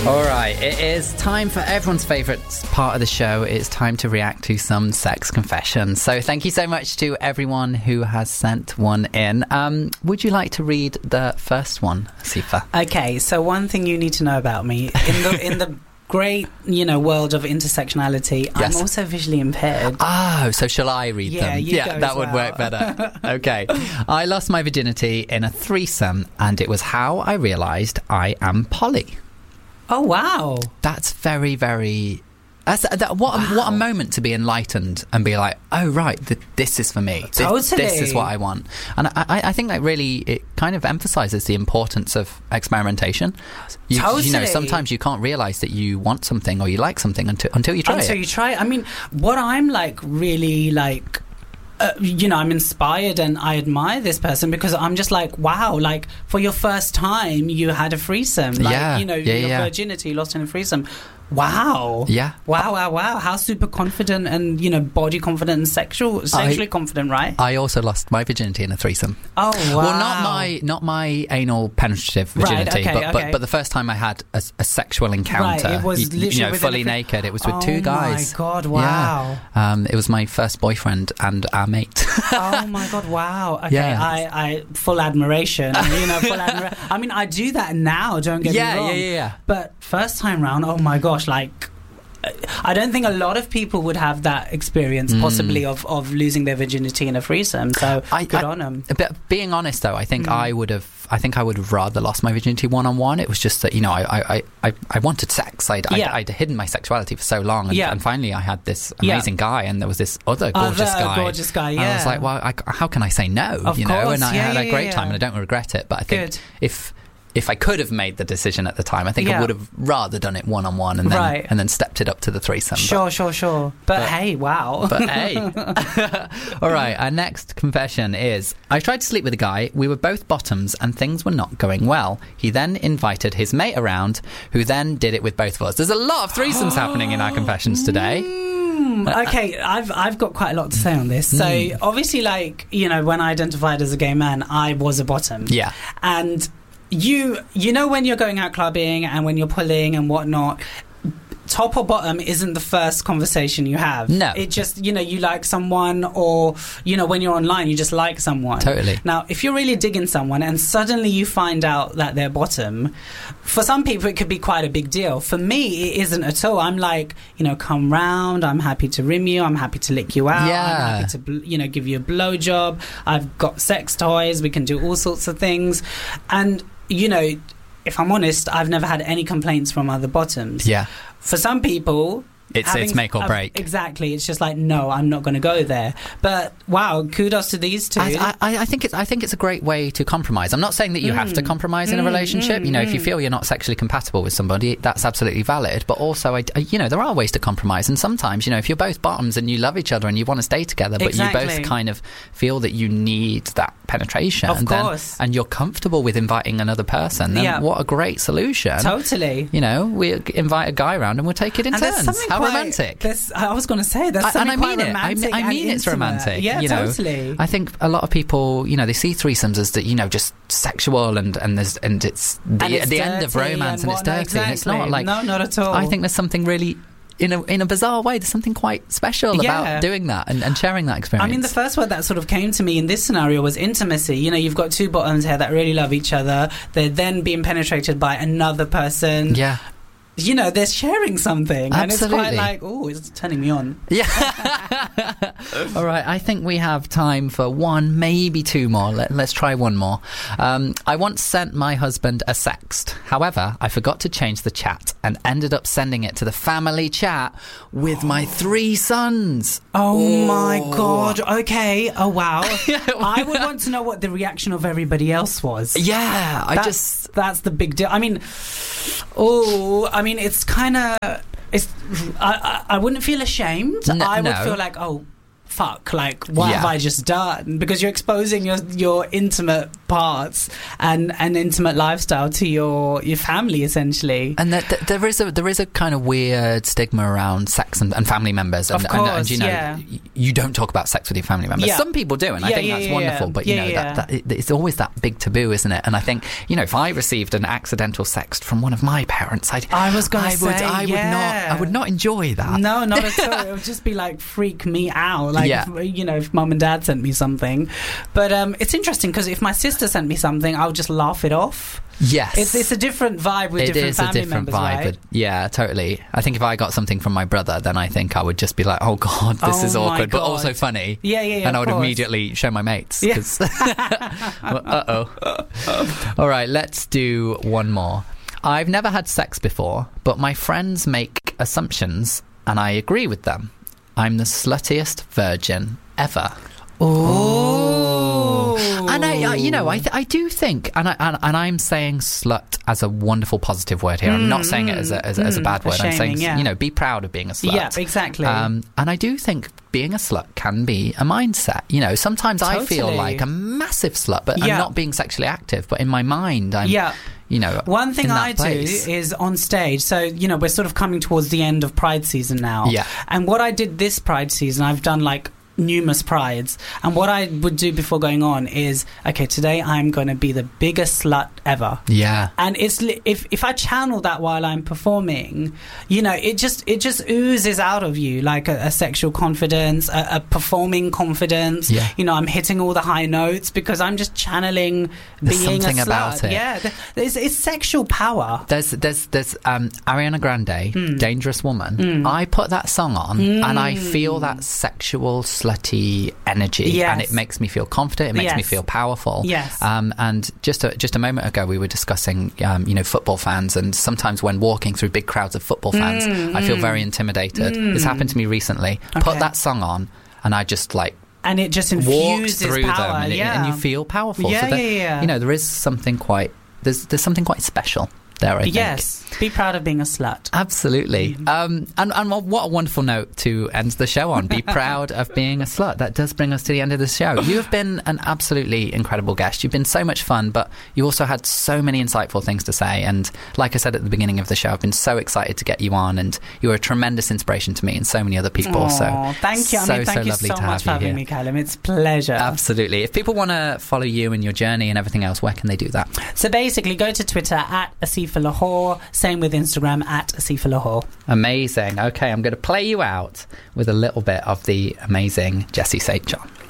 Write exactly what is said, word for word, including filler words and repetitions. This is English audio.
All right, it is time for everyone's favourite part of the show. It's time to react to some sex confessions. So thank you so much to everyone who has sent one in. Um, would you like to read the first one, Sifa? Okay, so one thing you need to know about me, in the in the great, you know, world of intersectionality, Yes. I'm also visually impaired. Oh, so shall I read Yeah, them? you yeah, go that as would well. work better. Okay. I lost my virginity in a threesome, and it was how I realised I am poly. Oh, wow. That's very, very... That's, that, what, Wow. a, what a moment to be enlightened and be like, oh, right, th- this is for me. This, Totally. this is what I want. And I, I, I think that really, it kind of emphasises the importance of experimentation. You, Totally. you know, sometimes you can't realise that you want something or you like something until, until you try Until it. you try it. I mean, what I'm like really like... Uh, you know, I'm inspired and I admire this person because I'm just like, wow, like for your first time you had a threesome, like, Yeah, you know, yeah, your yeah. virginity lost in a threesome. Wow. Yeah. Wow, wow, wow. How super confident and, you know, body confident and sexual, sexually I- confident, right? I also lost my virginity in a threesome. Oh, wow. Well, not my not my anal penetrative Right, virginity, okay, but, okay. but but the first time I had a, a sexual encounter, Right, it was you, you literally know, within fully a fr- naked. It was with Oh two guys. my God, wow. Yeah. Um, it was my first boyfriend and our mate. Oh my God, wow. Okay, Yeah. I, I full admiration. You know, full admiration. I mean, I do that now, don't get yeah, me wrong. yeah, yeah, yeah. But first time round, oh my gosh, like I don't think a lot of people would have that experience, Mm. possibly of, of losing their virginity in a threesome. So I- good I- on them. But being honest, though, I think Mm. I would have. I think I would have rather lost my virginity one on one. It was just that, you know, I I, I, I wanted sex. I'd, Yeah. I'd, I'd hidden my sexuality for so long, and, Yeah. and finally I had this Yeah. amazing guy, and there was this other gorgeous Other guy. gorgeous guy, And I was yeah. like, well, I, how can I say no? Of you know, course, and I yeah, had a yeah, great yeah. time, and I don't regret it. But I think Good. if if I could have made the decision at the time, I think I Yeah. would have rather done it one on one, and then Right. and then stepped it up to the threesome. But- Sure, sure, sure. But, but- hey, wow. But hey. All right, our next confession is, I tried to sleep with a guy. We were both bottoms and things were not going well. He then invited his mate around, who then did it with both of us. There's a lot of threesomes happening in our confessions today. Mm, okay, I've I've got quite a lot to say on this. So Mm. obviously, like, you know, when I identified as a gay man, I was a bottom. Yeah. And you you know when you're going out clubbing and when you're pulling and whatnot, top or bottom isn't the first conversation you have. No. It just, you know, you like someone, or, you know, when you're online you just like someone. Totally. Now, if you're really digging someone and suddenly you find out that they're bottom, for some people it could be quite a big deal. For me, it isn't at all. I'm like, you know, come round, I'm happy to rim you, I'm happy to lick you out, Yeah. I'm happy to, bl- you know, give you a blowjob, I've got sex toys, we can do all sorts of things. And, you know, if I'm honest, I've never had any complaints from other bottoms. Yeah. For some people, It's having- it's make or uh, break. exactly. It's just like, no, I'm not going to go there. But wow, kudos to these two. I, I, I think it's I think it's a great way to compromise. I'm not saying that you have to Mm. compromise in a Mm, relationship. mm, You know, if you mm. feel you're not sexually compatible with somebody, that's absolutely valid. But also, I, I- you know, there are ways to compromise. And sometimes, you know, if you're both bottoms and you love each other and you want to stay together, but you Exactly. both kind of feel that you need that penetration, Of then, course. and you're comfortable with inviting another person, then Yeah. what a great solution. Totally. You know, we invite a guy around and we'll take it in And there's turns. something How quite- romantic. there's- I was going to say there's I- something and I quite mean it. I mean, romantic. I mean and it's intimate. romantic. Yeah, you know, totally. I think a lot of people, you know, they see threesomes as that, you know, just sexual and and there's and it's the And it's the end of dirty romance and, it's whatnot. dirty and it's not Exactly. like no, not at all. I think there's something really. In a in a bizarre way, there's something quite special Yeah. about doing that and, and sharing that experience. I mean, the first word that sort of came to me in this scenario was intimacy. You know, you've got two bottoms here that really love each other. They're then being penetrated by another person. yeah, You know, they're sharing something. And it's Absolutely. quite like, oh, it's turning me on. yeah. All right, I think we have time for one, maybe two more. Let, let's try one more. Um, I once sent my husband a sext. However, I forgot to change the chat and ended up sending it to the family chat with my three sons. Oh, my God. Okay. Oh, wow. I would want to know what the reaction of everybody else was. Yeah, I that's, just... That's the big deal. I mean, oh, I mean, it's kind of... It's. I, I I wouldn't feel ashamed. No, I would no. feel like, oh, fuck, like, what Yeah. have I just done? Because you're exposing your your intimate parts and an intimate lifestyle to your your family, essentially. And that, that there is a there is a kind of weird stigma around sex and, and family members, and, of course, and, and you know, yeah. y- you don't talk about sex with your family members. Yeah. Some people do, and I Yeah, think yeah, that's yeah, wonderful. yeah. But you Yeah, know, yeah. that, that it, it's always that big taboo, isn't it? And I think, you know, if I received an accidental sext from one of my parents, I'd, I was going I to would, say, I would yeah. not, I would not enjoy that. No, not at all. It would just be like freak me out. Like, Yeah. if, you know, if mum and dad sent me something. But um, it's interesting because if my sister sent me something, I would just laugh it off. Yes, It's it's a different vibe with it different is family a different members, vibe. right? But yeah, totally. I think if I got something from my brother, then I think I would just be like, "Oh God, this Oh is my awkward," but God. also funny. Yeah, yeah, yeah. And I of would course. immediately show my mates. Yeah. 'cause- uh oh. All right, let's do one more. I've never had sex before, but my friends make assumptions, and I agree with them. I'm the sluttiest virgin ever. Oh. And I, I you know, I, th- I do think, and, I, and and I'm saying slut as a wonderful positive word here. I'm not saying it as a as, a- as a mm, bad word. I'm saying, shaming, yeah. you know, be proud of being a slut. Yeah, exactly. Um, and I do think being a slut can be a mindset. You know, sometimes I feel Totally. like a massive slut, but Yeah. I'm not being sexually active. But in my mind, I'm, Yeah. you know, One thing in that I place. do is on stage. So, you know, we're sort of coming towards the end of Pride season now. Yeah. And what I did this Pride season, I've done like numerous prides, and what I would do before going on is, okay, today I'm going to be the biggest slut ever. Yeah. And it's li- if if I channel that while I'm performing, you know, it just it just oozes out of you like a, a sexual confidence, a, a performing confidence. Yeah. You know, I'm hitting all the high notes because I'm just channeling There's being something a slut. about it. Yeah, th- it's, it's sexual power. There's there's there's um, Ariana Grande, Hmm. Dangerous Woman. I put that song on and I feel that sexual slutty energy, Yes. and it makes me feel confident. It makes me Yes. feel powerful. Yes. Um, and just a, just a moment ago, we were discussing um, you know, football fans, and sometimes when walking through big crowds of football fans, I feel very intimidated. This happened to me recently. Put Okay. that song on, and I just like. And it just Walked infuses through power. them, and, it- yeah. and you feel powerful. Yeah, so that, yeah, yeah. You know, there is something quite there's there's something quite special there. I think. Yes. Be proud of being a slut. Absolutely. Um, and, and what a wonderful note to end the show on. Be proud of being a slut. That does bring us to the end of the show. You have been an absolutely incredible guest. You've been so much fun, but you also had so many insightful things to say. And like I said at the beginning of the show, I've been so excited to get you on, and you were a tremendous inspiration to me and so many other people. Aw, so thank you. I so, mean, thank so you lovely so to much have for you having here. me, Callum. It's a pleasure. Absolutely. If people want to follow you and your journey and everything else, where can they do that? So basically, go to Twitter at Asifa Lahore. Same with Instagram at Asifa Lahore. Amazing. Okay, I'm going to play you out with a little bit of the amazing Jessie Saint John.